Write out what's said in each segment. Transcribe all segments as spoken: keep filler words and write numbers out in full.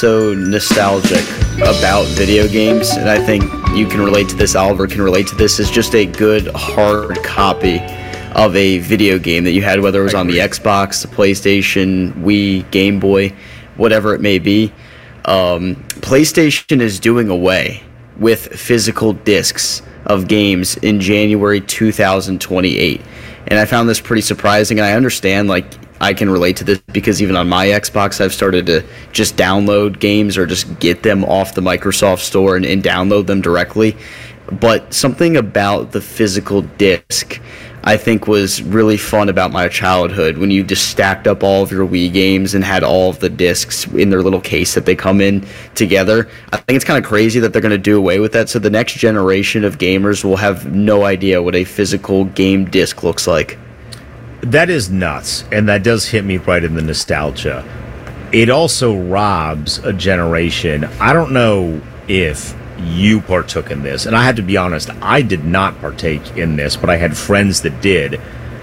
so nostalgic about video games, and I think you can relate to this, Oliver can relate to this, is just a good hard copy of a video game that you had, whether it was on the Xbox, the PlayStation, Wii, Game Boy, whatever it may be. Um, PlayStation is doing away with physical discs of games in January two thousand twenty-eight. And I found this pretty surprising, and I understand, like, I can relate to this because even on my Xbox, I've started to just download games or just get them off the Microsoft Store and, and download them directly. But something about the physical disc, I think, was really fun about my childhood when you just stacked up all of your Wii games and had all of the discs in their little case that they come in together. I think it's kind of crazy that they're going to do away with that, so the next generation of gamers will have no idea what a physical game disc looks like. That is nuts, and that does hit me right in the nostalgia. It also robs a generation. I don't know if you partook in this, and I have to be honest, I did not partake in this, but I had friends that did.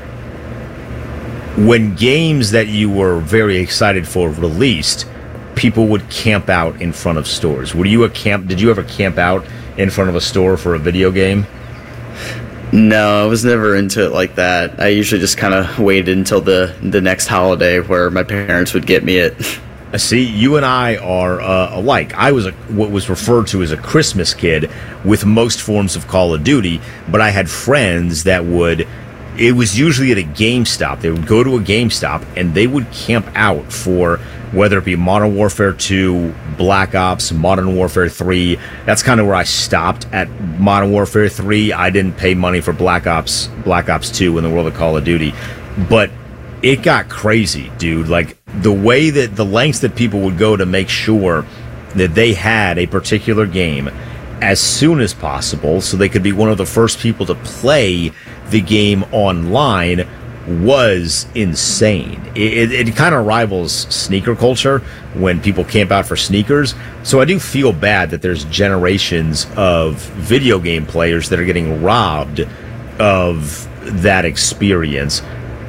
When games that you were very excited for released, people would camp out in front of stores. Were you a camp? Did you ever camp out in front of a store for a video game? No, I was never into it like that. I usually just kind of waited until the the next holiday where my parents would get me it. See, you and I are uh, alike. I was a, what was referred to as a Christmas kid with most forms of Call of Duty, but I had friends that would, it was usually at a GameStop. They would go to a GameStop and they would camp out for whether it be Modern Warfare two, Black Ops, Modern Warfare three. That's kind of where I stopped at Modern Warfare three. I didn't pay money for Black Ops, Black Ops two in the world of Call of Duty. But it got crazy, dude. Like, the way that the lengths that people would go to make sure that they had a particular game as soon as possible so they could be one of the first people to play the game online was insane. It, it, it kind of rivals sneaker culture when people camp out for sneakers. So I do feel bad that there's generations of video game players that are getting robbed of that experience.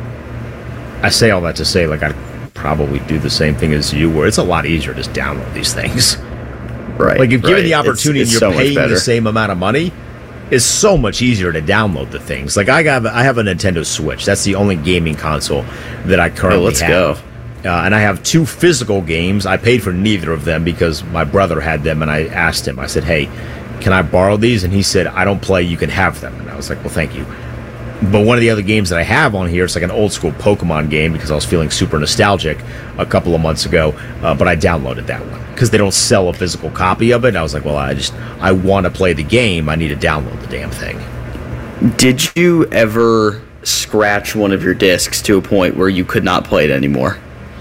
I say all that to say, like, I probably do the same thing as you, where it's a lot easier to just download these things. Right. Like, if given right. the opportunity, it's, it's you're so paying the same amount of money, it's so much easier to download the things. Like, I have, I have a Nintendo Switch. That's the only gaming console that I currently oh, let's have. go. Uh, and I have two physical games. I paid for neither of them because my brother had them, and I asked him. I said, hey, can I borrow these? And he said, I don't play. You can have them. And I was like, well, thank you. But one of the other games that I have on here, it's like an old school Pokemon game because I was feeling super nostalgic a couple of months ago. Uh, but I downloaded that one because they don't sell a physical copy of it. And I was like, well, I just, I want to play the game. I need to download the damn thing. Did you ever scratch one of your discs to a point where you could not play it anymore?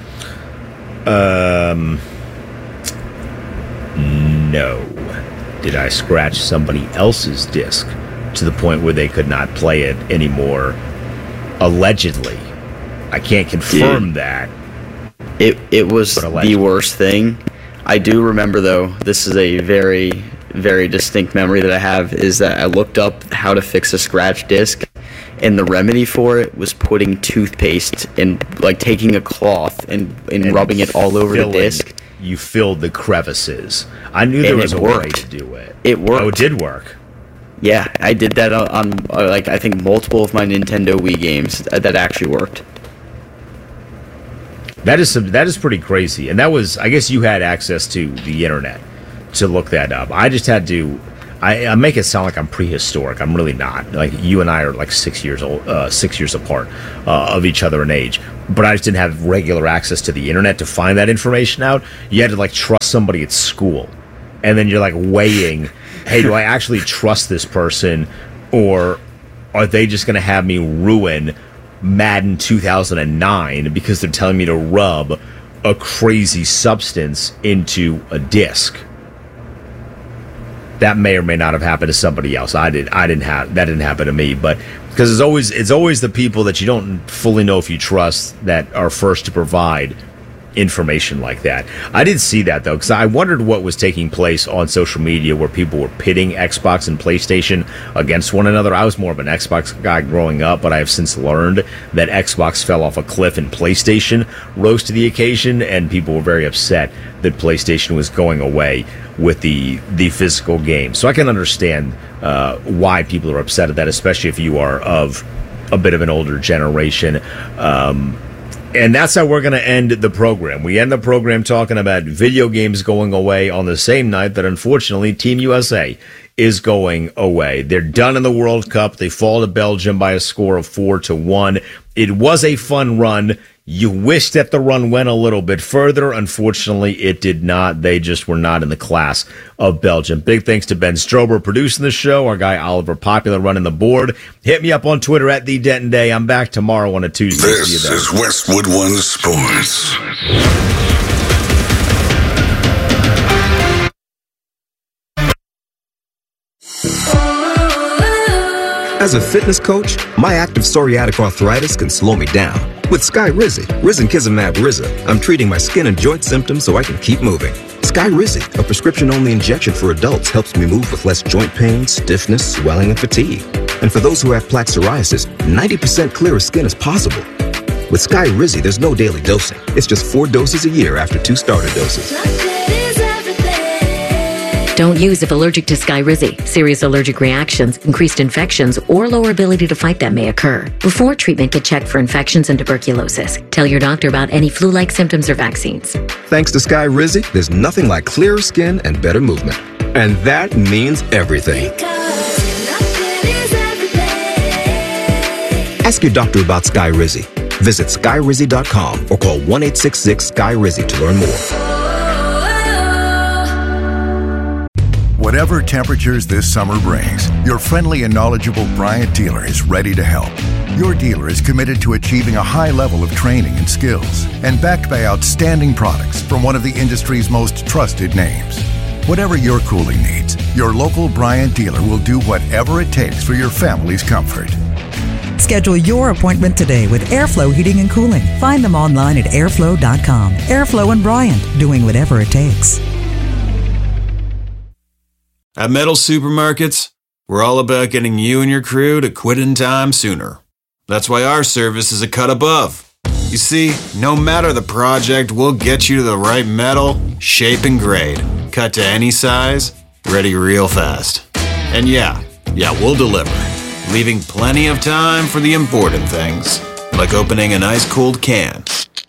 Um, no. Did I scratch somebody else's disc to the point where they could not play it anymore? Allegedly. I can't confirm Dude, that. It it was the worst thing. I do remember, though, this is a very, very distinct memory that I have, is that I looked up how to fix a scratch disc, and the remedy for it was putting toothpaste and, like, taking a cloth and, and, and rubbing it all over filling, the disc. You filled the crevices. I knew there and was a worked. way to do it. It worked. Oh, it did work. Yeah, I did that on, on uh, like, I think multiple of my Nintendo Wii games that actually worked. That is some, that is pretty crazy. And that was, I guess you had access to the internet to look that up. I just had to, I, I make it sound like I'm prehistoric. I'm really not. Like, you and I are like six years old, uh, six years apart uh, of each other in age. But I just didn't have regular access to the internet to find that information out. You had to, like, trust somebody at school. And then you're, like, weighing, hey, do I actually trust this person, or are they just going to have me ruin Madden two thousand nine because they're telling me to rub a crazy substance into a disc? That may or may not have happened to somebody else. I did. I didn't have that. Didn't happen to me. But because it's always it's always the people that you don't fully know if you trust that are first to provide information like that. I did see that, though, because I wondered what was taking place on social media where people were pitting Xbox and PlayStation against one another. I was more of an Xbox guy growing up, but I have since learned that Xbox fell off a cliff and PlayStation rose to the occasion, and people were very upset that PlayStation was going away with the the physical game. So I can understand uh, why people are upset at that, especially if you are of a bit of an older generation. Um, and that's how we're going to end the program. We end the program talking about video games going away on the same night that, unfortunately, Team U S A is going away. They're done in the World Cup. They fall to Belgium by a score of four to one. It was a fun run. You wish that the run went a little bit further. Unfortunately, it did not. They just were not in the class of Belgium. Big thanks to Ben Strober producing the show, our guy Oliver Popular running the board. Hit me up on Twitter at The Denton Day. I'm back tomorrow on a Tuesday. This is Westwood One Sports. As a fitness coach, my active psoriatic arthritis can slow me down. With Skyrizi, risankizumab Riza, I'm treating my skin and joint symptoms so I can keep moving. Skyrizi, a prescription-only injection for adults, helps me move with less joint pain, stiffness, swelling, and fatigue. And for those who have plaque psoriasis, ninety percent clearer skin is possible. With Skyrizi, there's no daily dosing. It's just four doses a year after two starter doses. Don't use if allergic to Skyrizi. Serious allergic reactions, increased infections, or lower ability to fight them may occur. Before treatment, get checked for infections and tuberculosis. Tell your doctor about any flu-like symptoms or vaccines. Thanks to Skyrizi, there's nothing like clearer skin and better movement. And that means everything. Ask your doctor about Skyrizi. Visit skyrizi dot com or call one eight six six Skyrizi to learn more. Whatever temperatures this summer brings, your friendly and knowledgeable Bryant dealer is ready to help. Your dealer is committed to achieving a high level of training and skills and backed by outstanding products from one of the industry's most trusted names. Whatever your cooling needs, your local Bryant dealer will do whatever it takes for your family's comfort. Schedule your appointment today with Airflow Heating and Cooling. Find them online at airflow dot com. Airflow and Bryant, doing whatever it takes. At Metal Supermarkets, we're all about getting you and your crew to quit in time sooner. That's why our service is a cut above. You see, no matter the project, we'll get you to the right metal, shape, and grade. Cut to any size, ready real fast. And yeah, yeah, we'll deliver, leaving plenty of time for the important things, like opening an ice-cold can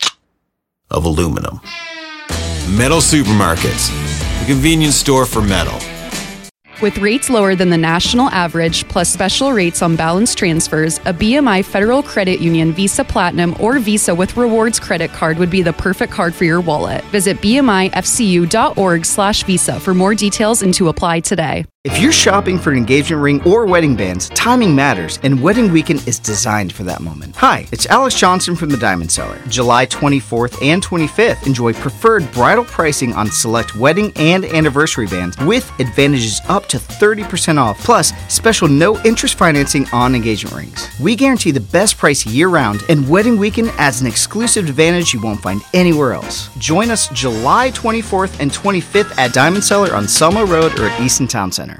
of aluminum. Metal Supermarkets, the convenience store for metal. With rates lower than the national average, plus special rates on balance transfers, a B M I Federal Credit Union Visa Platinum or Visa with Rewards credit card would be the perfect card for your wallet. Visit B M I F C U dot org slash visa for more details and to apply today. If you're shopping for an engagement ring or wedding bands, timing matters, and Wedding Weekend is designed for that moment. Hi, it's Alex Johnson from the Diamond Seller. July twenty-fourth and twenty-fifth, enjoy preferred bridal pricing on select wedding and anniversary bands with advantages up to thirty percent off, plus special no-interest financing on engagement rings. We guarantee the best price year-round, and Wedding Weekend adds an exclusive advantage you won't find anywhere else. Join us July twenty-fourth and twenty-fifth at Diamond Seller on Selma Road or at Easton Town Center.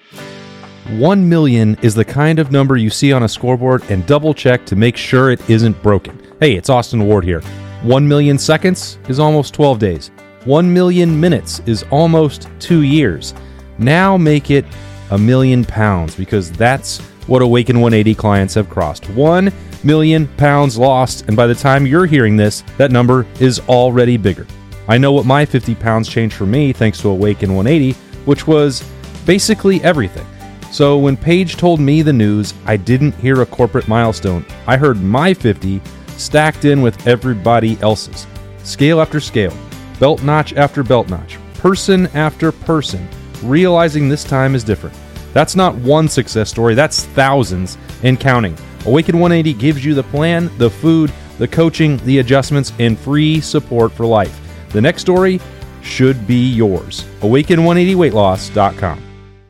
One million is the kind of number you see on a scoreboard and double check to make sure it isn't broken. Hey, it's Austin Ward here. One million seconds is almost twelve days. One million minutes is almost two years. Now make it a million pounds, because that's what Awaken one eighty clients have crossed. One million pounds lost, and by the time you're hearing this, that number is already bigger. I know what my fifty pounds changed for me thanks to Awaken one eighty, which was basically everything. So when Paige told me the news, I didn't hear a corporate milestone. I heard my fifty stacked in with everybody else's. Scale after scale, belt notch after belt notch, person after person, realizing this time is different. That's not one success story, that's thousands and counting. Awaken one eighty gives you the plan, the food, the coaching, the adjustments, and free support for life. The next story should be yours. awaken one eighty weight loss dot com.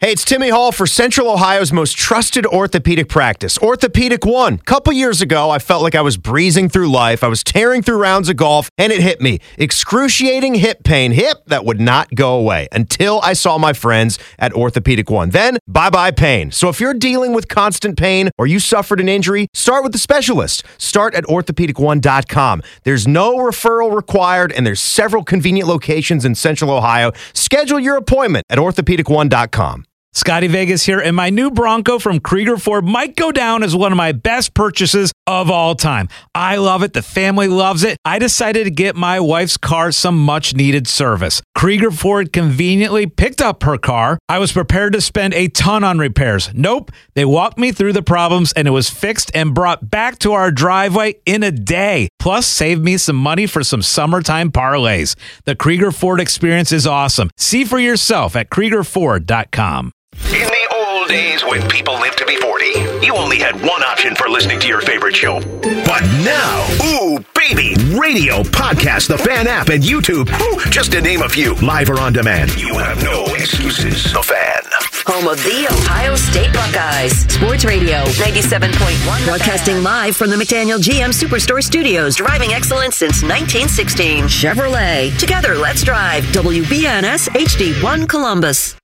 Hey, it's Timmy Hall for Central Ohio's most trusted orthopedic practice, Orthopedic One. A couple years ago, I felt like I was breezing through life. I was tearing through rounds of golf, and it hit me. Excruciating hip pain. Hip that would not go away until I saw my friends at Orthopedic One. Then, bye-bye pain. So if you're dealing with constant pain or you suffered an injury, start with the specialist. Start at orthopedic one dot com. There's no referral required, and there's several convenient locations in Central Ohio. Schedule your appointment at orthopedic one dot com. Scotty Vegas here, and my new Bronco from Krieger Ford might go down as one of my best purchases of all time. I love it. The family loves it. I decided to get my wife's car some much-needed service. Krieger Ford conveniently picked up her car. I was prepared to spend a ton on repairs. Nope. They walked me through the problems, and it was fixed and brought back to our driveway in a day. Plus, saved me some money for some summertime parlays. The Krieger Ford experience is awesome. See for yourself at krieger ford dot com. In the old days when people lived to be forty, you only had one option for listening to your favorite show. But now, ooh, baby, radio, podcast, the Fan app, and YouTube, ooh, just to name a few, live or on demand. You have no excuses. The Fan. Home of the Ohio State Buckeyes. Sports Radio ninety-seven point one. Broadcasting live from the McDaniel G M Superstore Studios. Driving excellence since nineteen sixteen. Chevrolet. Together, let's drive. W B N S H D one Columbus.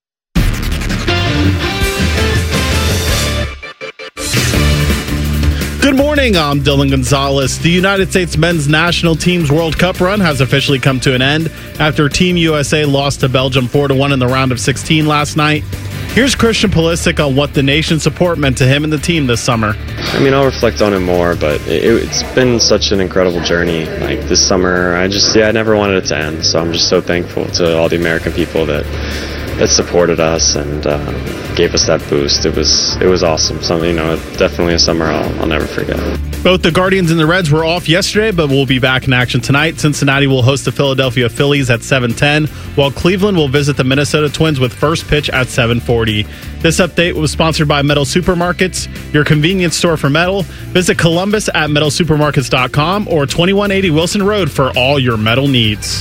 Good morning, I'm Dylan Gonzalez. The United States men's national team's World Cup run has officially come to an end after Team U S A lost to Belgium four to one in the round of sixteen last night. Here's Christian Pulisic on what the nation's support meant to him and the team this summer. I mean, I'll reflect on it more, but it, it's been such an incredible journey. Like this summer, I just, yeah, I never wanted it to end. So I'm just so thankful to all the American people that that supported us and uh, gave us that boost. It was it was awesome. So, you know, definitely a summer I'll, I'll never forget. Both the Guardians and the Reds were off yesterday, but will be back in action tonight. Cincinnati will host the Philadelphia Phillies at seven ten, while Cleveland will visit the Minnesota Twins with first pitch at seven forty. This update was sponsored by Metal Supermarkets, your convenience store for metal. Visit Columbus at metal supermarkets dot com or twenty-one eighty Wilson Road for all your metal needs.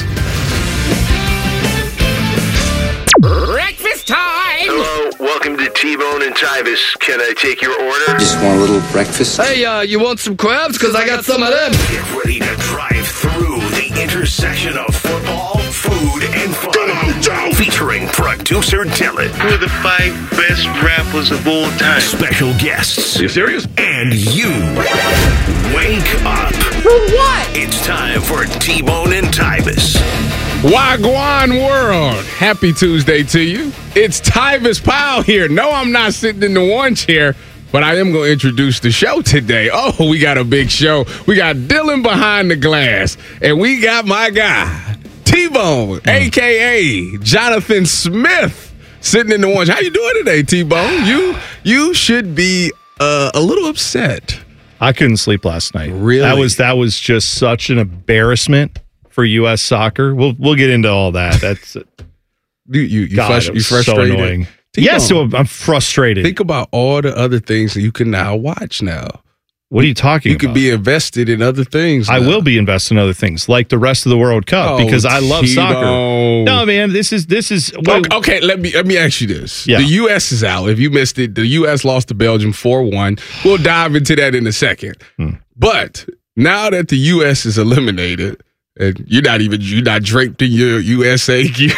Breakfast time! Hello, welcome to T-Bone and Tyvis. Can I take your order? Just want a little breakfast. Hey, uh, you want some crabs? Because I got some of them. Get ready to drive through the intersection of football, food, and fun. Come on, Joe! Featuring producer Dylan. Who are the five best rappers of all time? Special guests. Are you serious? And you. Wake up. For what? It's time for T-Bone and Tyvis. Wagwan world. Happy Tuesday to you. It's Tyvis Powell here. No, I'm not sitting in the one chair, but I am going to introduce the show today. Oh, we got a big show. We got Dylan behind the glass, and we got my guy, T-Bone, mm. a k a. Jonathan Smith, sitting in the one chair. How you doing today, T-Bone? You, you should be uh, a little upset. I couldn't sleep last night. Really? That was that was just such an embarrassment for U S soccer. We'll we'll get into all that. That's you you you, God, frust- you frustrated. So annoying. Yes, so I'm frustrated. Think about all the other things that you can now watch now. What are you talking you about? You could be invested in other things. I now. will be invested in other things, like the rest of the World Cup, oh, because I love T-Bone. soccer. No, man, this is this is okay, okay, let me let me ask you this. Yeah. The U S is out. If you missed it, the U S lost to Belgium four one. We'll dive into that in a second. Hmm. But now that the U S is eliminated, and you're not even you're not draped in your U S A gear.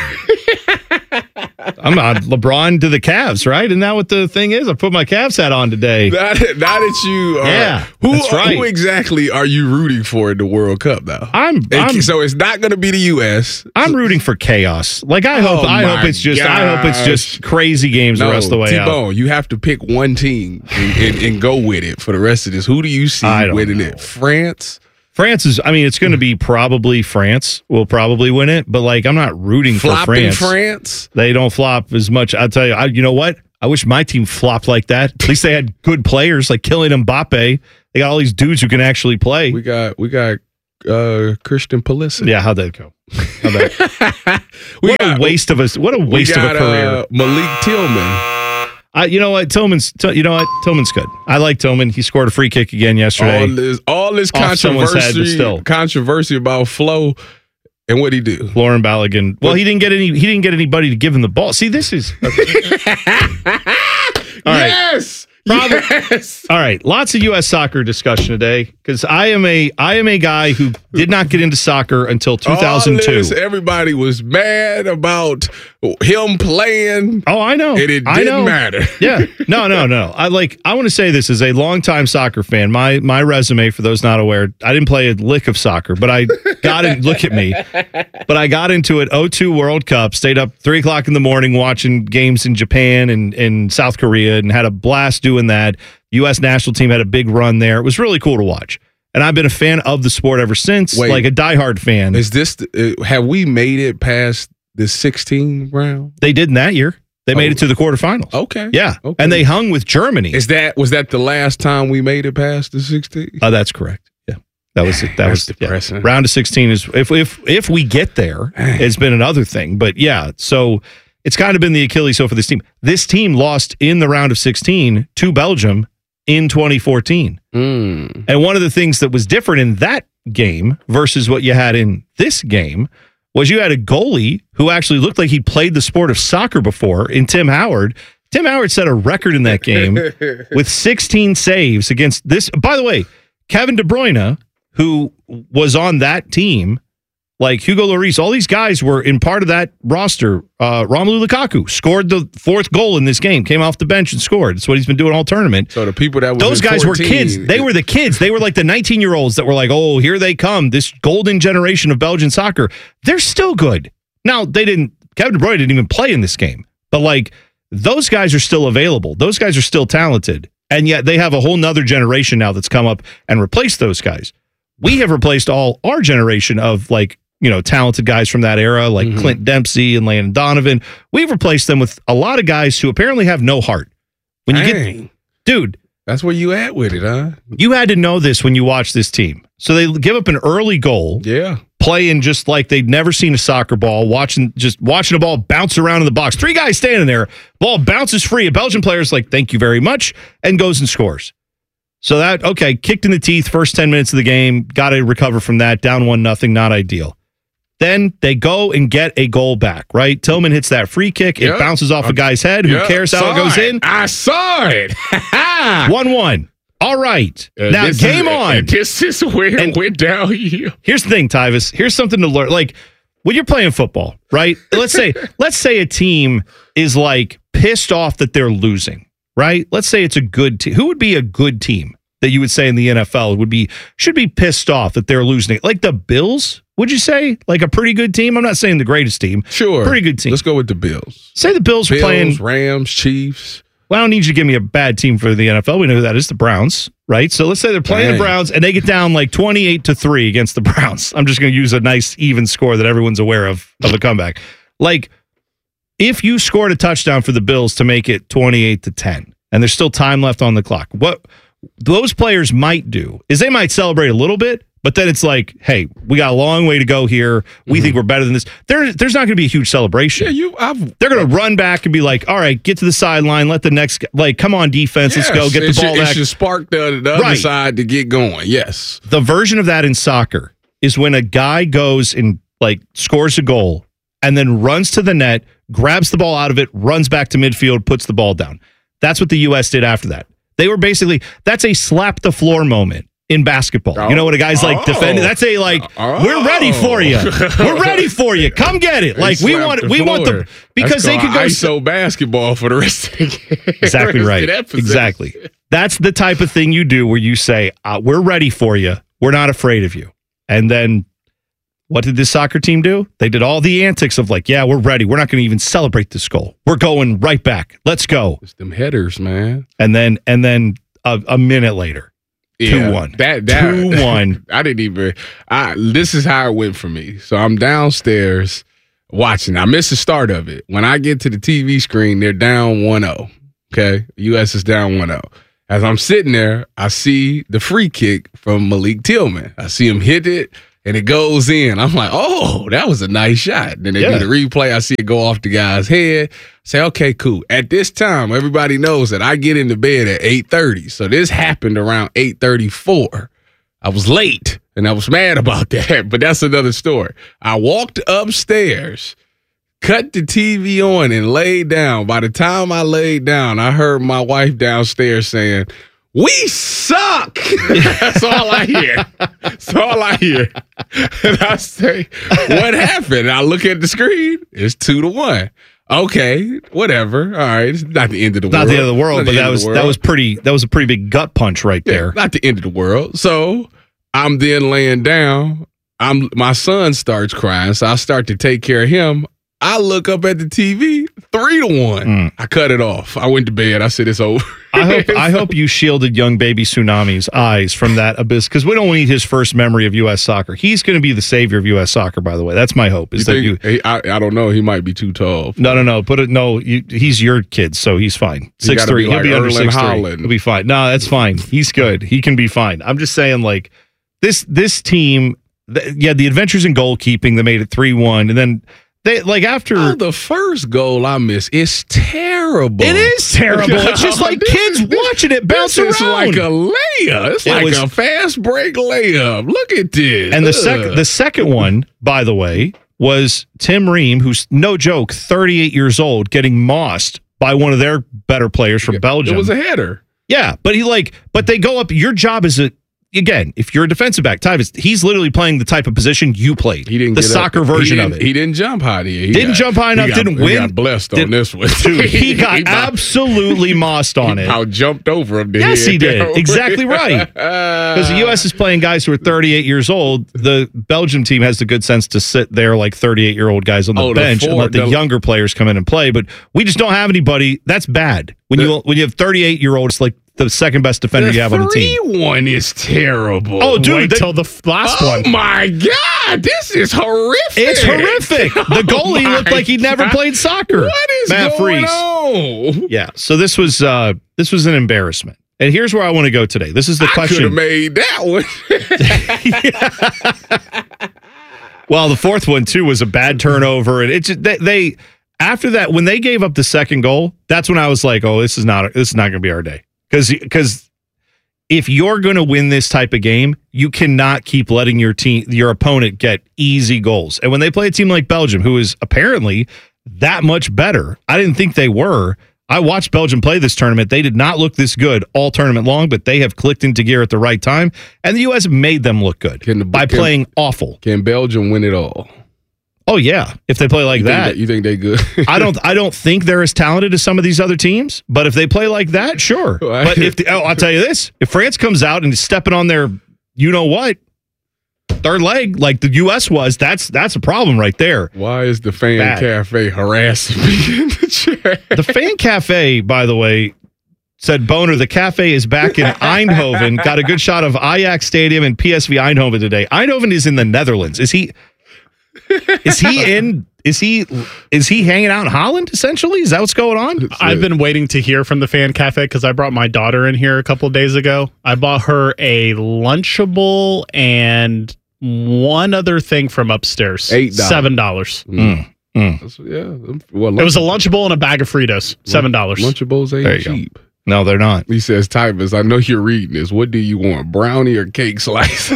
I'm on LeBron to the Cavs, right? Isn't that what the thing is? I put my Cavs hat on today. Now that, now that you are, yeah, who, that's right. who exactly are you rooting for in the World Cup now? I'm, I'm so it's not going to be the U S. I'm rooting for chaos. Like I hope, oh I hope it's just, gosh. I hope it's just crazy games no, the rest of the way T-Bone, out. You have to pick one team and, and, and go with it for the rest of this. Who do you see winning know. it? France. France is, I mean, it's going to be probably France will probably win it, but like, I'm not rooting Flopping for France. France. They don't flop as much. I'll tell you, I, you know what? I wish my team flopped like that. At least they had good players like Kylian Mbappe. They got all these dudes who can actually play. We got, we got uh, Christian Pulisic. Yeah, how'd that go? How'd that? we what got, a waste of a, what a waste got, of a career. Uh, Malik Tillman. I, you know what, Tillman's. You know what, Tillman's good. I like Tillman. He scored a free kick again yesterday. All this, all this controversy, head, still. controversy about Flo And what'd he do? Lauren Balogun. Well, he didn't get any. He didn't get anybody to give him the ball. See, this is. Okay. All right. Yes. Problem, yes. All right. Lots of U S soccer discussion today because I am a I am a guy who did not get into soccer until two thousand two. All this, everybody was mad about him playing. Oh, I know. And it didn't I know. matter. Yeah. No, no, no. I like. I want to say this as a longtime soccer fan. My my resume, for those not aware, I didn't play a lick of soccer, but I got it. Look at me. But I got into it. oh two World Cup. Stayed up three o'clock in the morning watching games in Japan and in South Korea, and had a blast doing that. U S national team had a big run there. It was really cool to watch. And I've been a fan of the sport ever since, Wait, like a diehard fan. Is this, uh, have we made it past the sixteen round? They did in that year. They Oh. made it to the quarterfinals. Okay. Yeah. Okay. And they hung with Germany. Is that, was that the last time we made it past the sixteen? Oh, that's correct. Yeah. That was it. That That's was depressing. Yeah. Round of sixteen is if if if we get there, it's been another thing. But yeah, so it's kind of been the Achilles heel for this team. This team lost in the round of sixteen to Belgium in twenty fourteen. Mm. And one of the things that was different in that game versus what you had in this game was you had a goalie who actually looked like he played the sport of soccer before in Tim Howard. Tim Howard set a record in that game with sixteen saves against this. By the way, Kevin De Bruyne, who was on that team, like Hugo Lloris, all these guys were in part of that roster. Uh, Romelu Lukaku scored the fourth goal in this game, came off the bench and scored. That's what he's been doing all tournament. So the people that were Those guys were kids. They were the kids. They were like the nineteen-year-olds that were like, oh, here they come, this golden generation of Belgian soccer. They're still good. Now, they didn't, Kevin De Bruyne didn't even play in this game, but like those guys are still available. Those guys are still talented. And yet they have a whole nother generation now that's come up and replaced those guys. We have replaced all our generation of like, you know, talented guys from that era, like mm-hmm. Clint Dempsey and Landon Donovan. We've replaced them with a lot of guys who apparently have no heart. When you Dang. get, dude, that's where you at with it, huh? You had to know this when you watch this team. So they give up an early goal. Yeah. Playing just like they'd never seen a soccer ball, watching just watching a ball bounce around in the box. Three guys standing there, ball bounces free. A Belgian player's like, thank you very much, and goes and scores. So that, okay, kicked in the teeth, first ten minutes of the game, got to recover from that, down one nothing, not ideal. Then they go and get a goal back, right? Tillman hits that free kick. It Yep. bounces off a guy's head. Who Yep. cares how Saw it goes it. in? I saw it. one one. All right. Uh, now, this game is, on. This is where it went downhill. Here's the thing, Tyvis. Here's something to learn. Like, when you're playing football, right? Let's say, let's say a team is like pissed off that they're losing, right? Let's say it's a good team. Who would be a good team that you would say in the N F L would be should be pissed off that they're losing? Like the Bills, would you say? Like a pretty good team? I'm not saying the greatest team. Sure. Pretty good team. Let's go with the Bills. Say the Bills, Bills, are playing. Rams, Chiefs. Well, I don't need you to give me a bad team for the N F L. We know who that is, the Browns, right? So let's say they're playing Dang. the Browns and they get down like twenty-eight to three against the Browns. I'm just going to use a nice even score that everyone's aware of of a comeback. Like if you scored a touchdown for the Bills to make it twenty-eight to ten and there's still time left on the clock, what those players might do is they might celebrate a little bit, but then it's like, hey, we got a long way to go here. We mm-hmm. think we're better than this. There, there's not going to be a huge celebration. Yeah, you. I've, They're going to run back and be like, all right, get to the sideline. Let the next, like, come on, defense. Yes, let's go. Get the it ball should, back. It should spark the, the other Right. side to get going. Yes. The version of that in soccer is when a guy goes and, like, scores a goal and then runs to the net, grabs the ball out of it, runs back to midfield, puts the ball down. That's what the U S did after that. They were basically, that's a slap the floor moment in basketball. Oh. You know, when a guy's like Oh. defending, that's a like, Oh. we're ready for you. We're ready for you. Come get it. Like we Slap want, the we want floor. the, because That's they could called go. I S O basketball for the rest of the game. Exactly Rest of right. that possession. Exactly. That's the type of thing you do where you say, uh, we're ready for you. We're not afraid of you. And then what did this soccer team do? They did all the antics of like, yeah, we're ready. We're not going to even celebrate this goal. We're going right back. Let's go. It's them headers, man. And then, and then a, a minute later, Yeah, two one. That that two one. I didn't even. I this is how it went for me. So I'm downstairs watching. I missed the start of it. When I get to the T V screen, they're down one oh. Okay, U S is down one oh. As I'm sitting there, I see the free kick from Malik Tillman. I see him hit it, and it goes in. I'm like, oh, that was a nice shot. Then they Yeah. do the replay. I see it go off the guy's head. Say, okay, cool. At this time, everybody knows that I get into bed at eight thirty. So this happened around eight thirty-four. I was late, and I was mad about that, but that's another story. I walked upstairs, cut the T V on, and laid down. By the time I laid down, I heard my wife downstairs saying, "We suck." That's all I hear. That's all I hear. And I say, "What happened?" And I look at the screen. It's two to one. Okay, whatever. All right, it's not the end of the Not world. the end of the world, Not but the that end of was the that world. was pretty. That was a pretty big gut punch right Yeah, there. not the end of the world. So I'm then laying down. I'm my son starts crying, so I start to take care of him. I look up at the T V, three to one. Mm. I cut it off. I went to bed. I said it's over. I hope I hope you shielded young baby Tsunami's eyes from that abyss, because we don't need his first memory of U S soccer. He's going to be the savior of U S soccer, by the way. That's my hope. Is You that think, you? he- I, I don't know. He might be too tall. No, no, no. Put it. No, you, he's your kid, so he's fine. He Six gotta three. be He'll like be under Erling six three. Haaland. He'll be fine. No, that's fine. He's good. He can be fine. I'm just saying, like this this team. Th- yeah, the adventures in goalkeeping. They made it three one, and then. They like after Oh, the first goal I missed is terrible. It is terrible. It's just like This kids is- watching it bounce This is around. like a layup. It's It like was- a fast break layup. Look at this. And the Ugh. second the second one, by the way, was Tim Ream, who's no joke, thirty-eight years old, getting mossed by one of their better players from Belgium. It was a header. Yeah, but he like, but they go up. Your job is a again, if you're a defensive back, Tyvus, he's literally playing the type of position you played. He didn't the get soccer up. version He of didn't- it. He didn't jump high. He, he Didn't got- jump high he enough, got- didn't he win. got blessed Did- on this one. Dude, he got about- absolutely mossed on he it. about jumped over him. Yes, he did. Because Exactly right. Because the U S is playing guys who are thirty-eight years old. The Belgium team has the good sense to sit there like thirty-eight-year-old guys on the Oh, the bench and four- let the, the- younger players come in and play. But we just don't have anybody. That's bad. When you when you have thirty-eight-year-olds, like the second best defender you have on the team. three one is terrible. Oh, dude, Wait they- till the f- last Oh one. my God, this is horrific. It's horrific. The goalie Oh looked like he never my played soccer. What is Matt going Freese. on? Yeah. So this was uh this was an embarrassment. And here's where I want to go today. This is the I could have question. made that one. Well, the fourth one too was a bad turnover, and it just, they, they after that when they gave up the second goal, that's when I was like, oh, this is not this is not going to be our day, because because if you're going to win this type of game, you cannot keep letting your team your opponent get easy goals. And when they play a team like Belgium, who is apparently that much better, I didn't think they were. I watched Belgium play this tournament. They did not look this good all tournament long, but they have clicked into gear at the right time, and the U S made them look good Can the- by can- playing awful. Can Belgium win it all? Oh yeah, if they play like You think that, you think they good? I don't. I don't think they're as talented as some of these other teams. But if they play like that, sure. Right. But if the, oh, I'll tell you this: if France comes out and is stepping on their, you know what, third leg like the U S was, that's that's a problem right there. Why is the fan Bad. cafe harassing me in the chat? The fan cafe, by the way, said Boner, the cafe is back in Eindhoven. Got a good shot of Ajax Stadium and P S V Eindhoven today. Eindhoven is in the Netherlands. Is he? Is he in? Is he? Is he hanging out in Holland? Essentially, is that what's going on? I've been waiting to hear from the fan cafe because I brought my daughter in here a couple of days ago. I bought her a Lunchable and one other thing from upstairs. Eight dollars. Seven dollars. Mm, mm. That's- yeah. Well, It was a Lunchable and a bag of Fritos. Seven dollars. Lunchables There ain't you go. cheap. No, they're not. He says, Tyvus, I know you're reading this. What do you want, brownie or cake slice?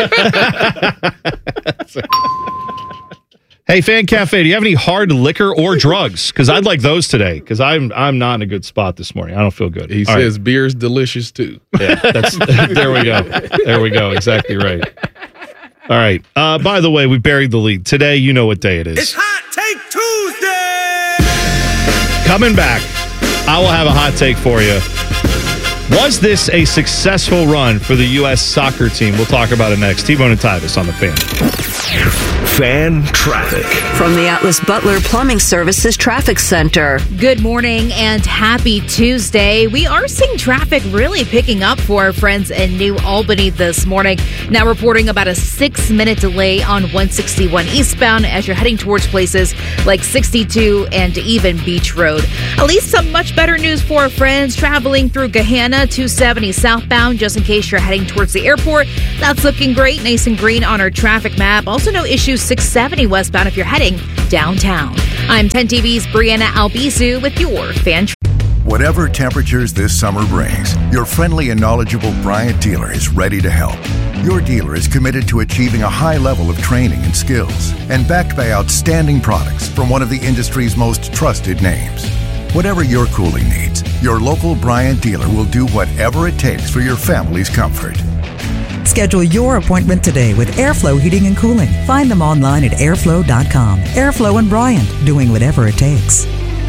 Hey, Fan Cafe, do you have any hard liquor or drugs? Because I'd like those today. Because I'm I'm not in a good spot this morning. I don't feel good. He All says beer's delicious too. right. Yeah, that's there we go. There we go. Exactly right. All right. Uh, by the way, we buried the lead today. You know what day it is. It's Hot Take Tuesday. Coming back, I will have a hot take for you. Was this a successful run for the U S soccer team? We'll talk about it next. T-Bone and Tyvus on the Fan. Fan traffic. From the Atlas Butler Plumbing Services Traffic Center. Good morning and happy Tuesday. We are seeing traffic really picking up for our friends in New Albany this morning. Now reporting about a six minute delay on one sixty-one eastbound as you're heading towards places like sixty-two and even Beach Road. At least some much better news for our friends traveling through Gahanna, two seventy southbound, just in case you're heading towards the airport. That's looking great, nice and green on our traffic map. Also no issues six seventy westbound if you're heading downtown. I'm ten T V's Brianna Albizu with your fan. Whatever temperatures this summer brings, your friendly and knowledgeable Bryant dealer is ready to help. Your dealer is committed to achieving a high level of training and skills and backed by outstanding products from one of the industry's most trusted names. Whatever your cooling needs, your local Bryant dealer will do whatever it takes for your family's comfort. Schedule your appointment today with Airflow Heating and Cooling. Find them online at airflow dot com. Airflow and Bryant, doing whatever it takes.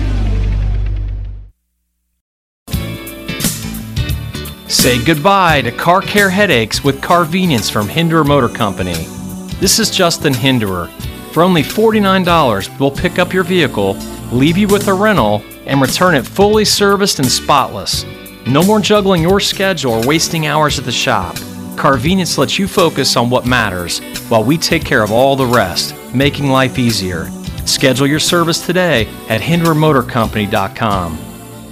Say goodbye to car care headaches with Carvenience from Hinderer Motor Company. This is Justin Hinderer. For only forty-nine dollars, we'll pick up your vehicle, leave you with a rental, and return it fully serviced and spotless. No more juggling your schedule or wasting hours at the shop. Carvenience lets you focus on what matters while we take care of all the rest, making life easier. Schedule your service today at hinderer motor company dot com.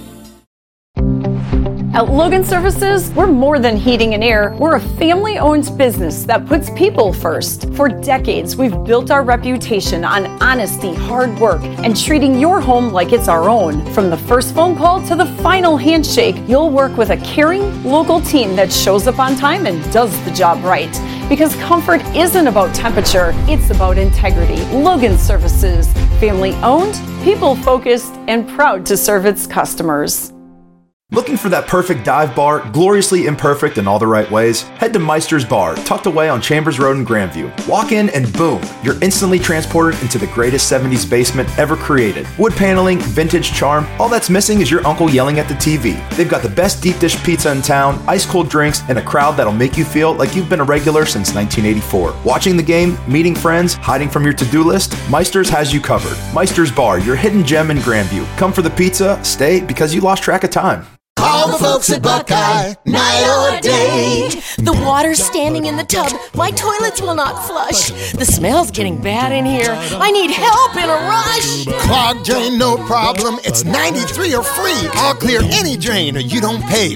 At Logan Services, we're more than heating and air. We're a family-owned business that puts people first. For decades, we've built our reputation on honesty, hard work, and treating your home like it's our own. From the first phone call to the final handshake, you'll work with a caring, local team that shows up on time and does the job right. Because comfort isn't about temperature, it's about integrity. Logan Services, family-owned, people-focused, and proud to serve its customers. Looking for that perfect dive bar, gloriously imperfect in all the right ways? Head to Meister's Bar, tucked away on Chambers Road in Grandview. Walk in and boom, you're instantly transported into the greatest seventies basement ever created. Wood paneling, vintage charm, all that's missing is your uncle yelling at the T V. They've got the best deep dish pizza in town, ice cold drinks, and a crowd that'll make you feel like you've been a regular since nineteen eighty-four. Watching the game, meeting friends, hiding from your to-do list, Meister's has you covered. Meister's Bar, your hidden gem in Grandview. Come for the pizza, stay because you lost track of time. Call the folks at Buckeye, night or day. The water's standing in the tub. My toilets will not flush. The smell's getting bad in here. I need help in a rush. Clogged drain, no problem. It's ninety-three or free. I'll clear any drain or you don't pay.